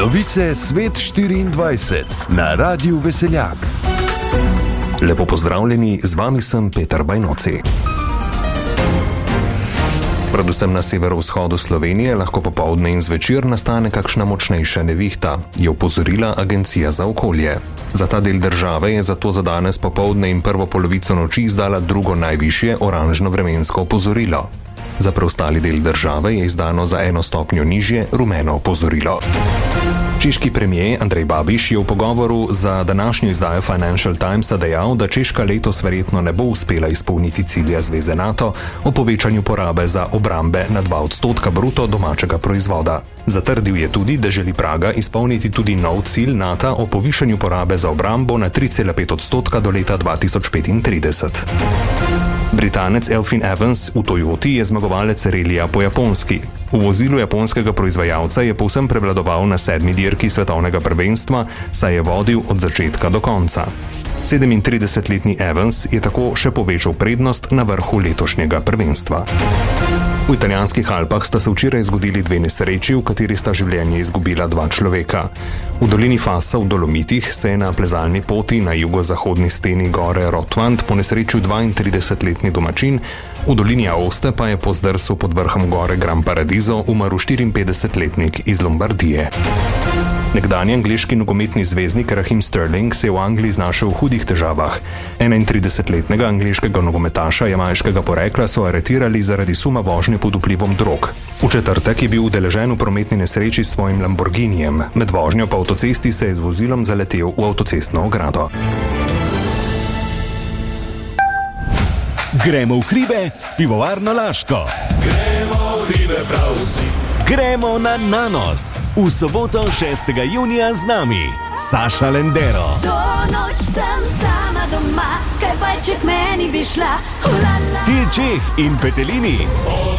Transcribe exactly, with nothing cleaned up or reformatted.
Novice Svet štiriindvajset na Radiu Veseljak. Lepo pozdravljeni, z vami sem Peter Bajnoci. Predvsem na severovzhodu Slovenije lahko popoldne in zvečer nastane kakšna močnejša nevihta, je opozorila Agencija za okolje. Za ta del države je zato za danes popoldne in prvo polovico noči izdala drugo najvišje oranžno vremensko opozorilo. Za preostali del države je izdano za eno stopnjo nižje rumeno opozorilo. Češki premijer Andrej Babiš je v pogovoru za današnjo izdajo Financial Timesa dejal, da Češka letos verjetno ne bo uspela izpolniti cilja Zveze NATO o povečanju porabe za obrambe na dva odstotka bruto domačega proizvoda. Zatrdil je tudi, da želi Praga izpolniti tudi nov cilj NATO o povišanju porabe za obrambo na tri cela pet odstotka do leta dva tisoč petintrideset. Britanec Elfyn Evans v Toyoti je zmagovalec relija po Japonski. V vozilu japonskega proizvajalca je povsem prevladoval na sedmi dirki svetovnega prvenstva, saj je vodil od začetka do konca. sedemintridesetletni Evans je tako še povečal prednost na vrhu letošnjega prvenstva. V italijanskih Alpah sta se včeraj zgodili dve nesreči, v kateri sta življenje izgubila dva človeka. V dolini Fassa v Dolomitih se je na plezalni poti na jugozahodni steni gore Rotwand ponesrečil dvaintridesetletni domačin, v dolini Aoste pa je po zdrsu pod vrhom gore Gran Paradiso umrl štiriinpetdesetletnik iz Lombardije. Nekdanji angleški nogometni zvezdnik Raheem Sterling se je v Angliji znašel v hudih težavah. enaintridesetletnega angleškega nogometaša jamajškega porekla so aretirali zaradi suma vožnje pod vplivom drog. V četrtek je bil udeležen v prometni nesreči s svojim Lamborghinijem, med vožnjo po avtocesti se je z vozilom zaletel v avtocestno ogrado. Gremo v hribe s pivovarno Laško. Gremo v hribe prav vsi. Gremo na Nanos. V soboto šestega junija z nami Saša Lendero. Do noč sem sama doma, kaj pa če k meni bi šla. Til Čeh in Petelini.